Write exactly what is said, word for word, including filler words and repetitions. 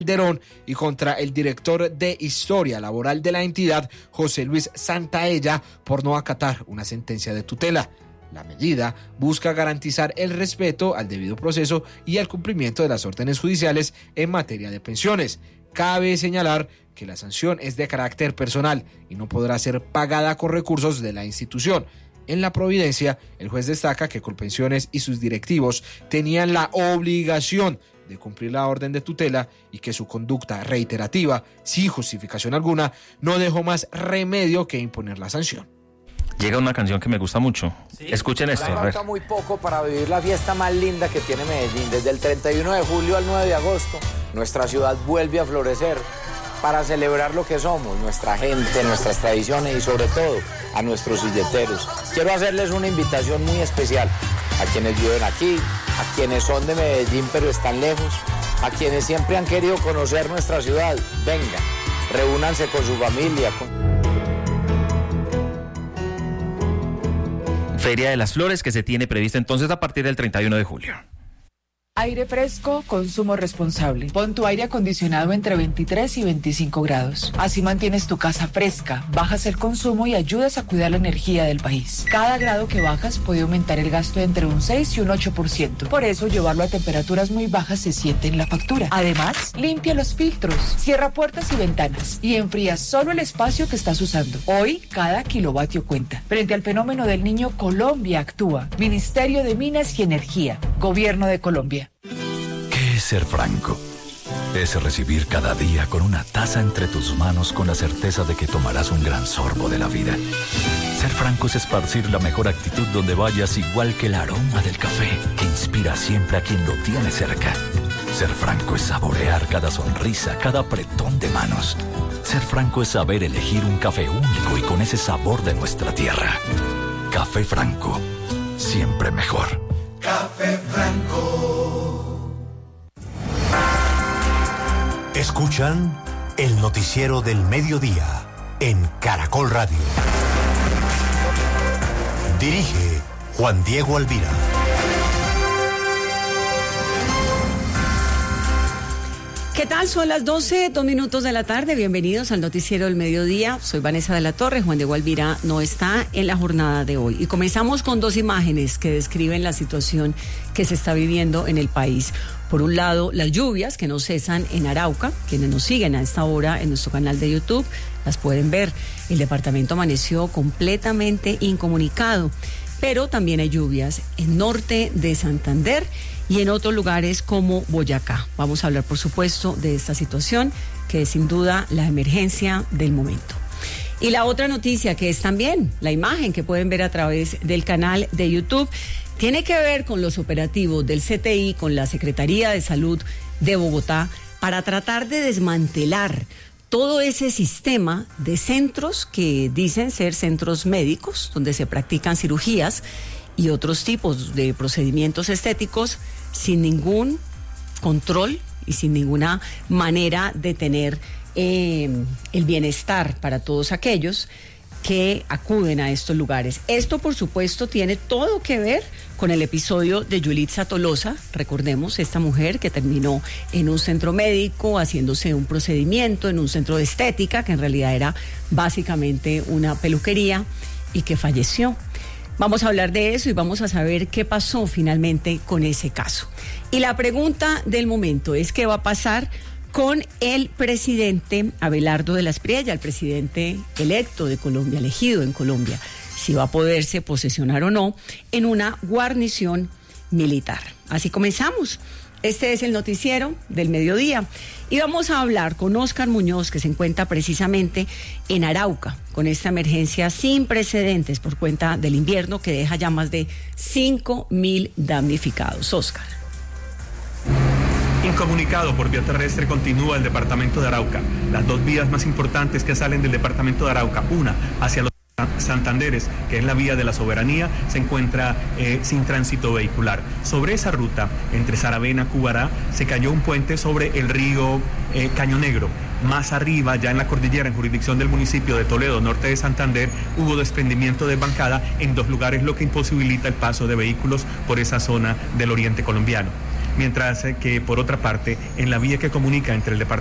Calderón y contra el director de Historia Laboral de la entidad, José Luis Santaella, por no acatar una sentencia de tutela. La medida busca garantizar el respeto al debido proceso y al cumplimiento de las órdenes judiciales en materia de pensiones. Cabe señalar que la sanción es de carácter personal y no podrá ser pagada con recursos de la institución. En la Providencia, el juez destaca que Colpensiones y sus directivos tenían la obligación de cumplir la orden de tutela y que su conducta reiterativa, sin justificación alguna, no dejó más remedio que imponer la sanción. Llega una canción que me gusta mucho. ¿Sí? Escuchen esto. Falta muy poco para vivir la fiesta más linda que tiene Medellín. Desde el treinta y uno de julio al nueve de agosto, nuestra ciudad vuelve a florecer para celebrar lo que somos, nuestra gente, nuestras tradiciones y sobre todo a nuestros silleteros. Quiero hacerles una invitación muy especial a quienes viven aquí, a quienes son de Medellín pero están lejos, a quienes siempre han querido conocer nuestra ciudad. Vengan, reúnanse con su familia. Con... Feria de las Flores que se tiene prevista entonces a partir del treinta y uno de julio. Aire fresco, consumo responsable. Pon tu aire acondicionado entre veintitrés y veinticinco grados. Así mantienes tu casa fresca, bajas el consumo y ayudas a cuidar la energía del país. Cada grado que bajas puede aumentar el gasto entre un seis y un ocho por ciento. Por eso, llevarlo a temperaturas muy bajas se siente en la factura. Además, limpia los filtros, cierra puertas y ventanas y enfría solo el espacio que estás usando. Hoy, cada kilovatio cuenta. Frente al fenómeno del Niño, Colombia actúa. Ministerio de Minas y Energía. Gobierno de Colombia. ¿Qué es ser franco? Es recibir cada día con una taza entre tus manos con la certeza de que tomarás un gran sorbo de la vida. Ser franco es esparcir la mejor actitud donde vayas, igual que el aroma del café que inspira siempre a quien lo tiene cerca. Ser franco es saborear cada sonrisa, cada apretón de manos. Ser franco es saber elegir un café único y con ese sabor de nuestra tierra. Café Franco, siempre mejor. Café Franco. Escuchan el noticiero del mediodía en Caracol Radio. Dirige Juan Diego Alvira. ¿Qué tal? Son las doce, dos minutos de la tarde. Bienvenidos al noticiero del mediodía. Soy Vanessa de la Torre. Juan Diego Alvira no está en la jornada de hoy. Y comenzamos con dos imágenes que describen la situación que se está viviendo en el país. Por un lado, las lluvias que no cesan en Arauca. Quienes nos siguen a esta hora en nuestro canal de YouTube las pueden ver. El departamento amaneció completamente incomunicado. Pero también hay lluvias en norte de Santander y en otros lugares como Boyacá. Vamos a hablar, por supuesto, de esta situación, que es sin duda la emergencia del momento. Y la otra noticia, que es también la imagen que pueden ver a través del canal de YouTube, tiene que ver con los operativos del C T I, con la Secretaría de Salud de Bogotá, para tratar de desmantelar todo ese sistema de centros que dicen ser centros médicos, donde se practican cirugías y otros tipos de procedimientos estéticos sin ningún control y sin ninguna manera de tener eh, el bienestar para todos aquellos que acuden a estos lugares. Esto, por supuesto, tiene todo que ver con el episodio de Yulitza Tolosa. Recordemos, esta mujer que terminó en un centro médico haciéndose un procedimiento en un centro de estética, que en realidad era básicamente una peluquería, y que falleció. Vamos a hablar de eso y vamos a saber qué pasó finalmente con ese caso. Y la pregunta del momento es: ¿qué va a pasar con el presidente Abelardo de la Espriella, el presidente electo de Colombia, elegido en Colombia? Si va a poderse posesionar o no en una guarnición militar. Así comenzamos. Este es el noticiero del mediodía y vamos a hablar con Óscar Muñoz, que se encuentra precisamente en Arauca, con esta emergencia sin precedentes por cuenta del invierno que deja ya más de cinco mil damnificados. Óscar. Incomunicado por vía terrestre continúa el departamento de Arauca. Las dos vías más importantes que salen del departamento de Arauca, una hacia los Santanderes, que es la vía de la Soberanía, se encuentra eh, sin tránsito vehicular. Sobre esa ruta, entre Saravena, Cubará, se cayó un puente sobre el río eh, Caño Negro. Más arriba, ya en la cordillera, en jurisdicción del municipio de Toledo, norte de Santander, hubo desprendimiento de bancada en dos lugares, lo que imposibilita el paso de vehículos por esa zona del oriente colombiano. mientras que por otra parte, en la vía que comunica entre el departamento